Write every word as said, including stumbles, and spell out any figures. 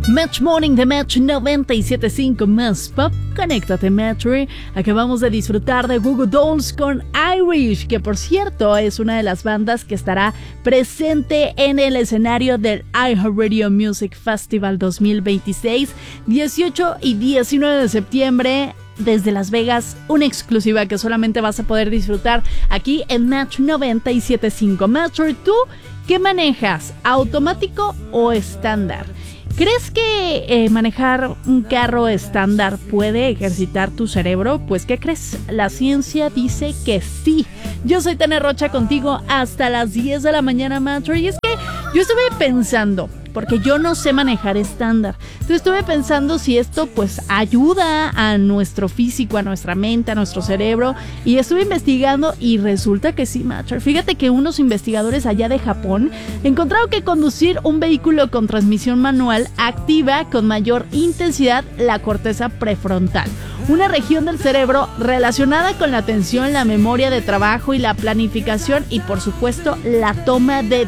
Match Morning de Match noventa y siete punto cinco más pop. Conéctate, Match. Acabamos de disfrutar de Goo Goo Dolls con Irish, que por cierto es una de las bandas que estará presente en el escenario del iHeartRadio Music Festival dos mil veintiséis, dieciocho y diecinueve de septiembre. Desde Las Vegas, una exclusiva que solamente vas a poder disfrutar aquí en Match noventa y siete punto cinco. Match, ¿tú qué manejas? ¿Automático o estándar? ¿Crees que eh, manejar un carro estándar puede ejercitar tu cerebro? Pues, ¿qué crees? La ciencia dice que sí. Yo soy Tania Rocha contigo hasta las diez de la mañana, Match. Y es que yo estuve pensando, porque yo no sé manejar estándar. Entonces estuve pensando si esto pues ayuda a nuestro físico, a nuestra mente, a nuestro cerebro. Y estuve investigando y resulta que sí, Matcher. Fíjate que unos investigadores allá de Japón encontraron que conducir un vehículo con transmisión manual activa con mayor intensidad la corteza prefrontal, una región del cerebro relacionada con la atención, la memoria de trabajo y la planificación y por supuesto la toma de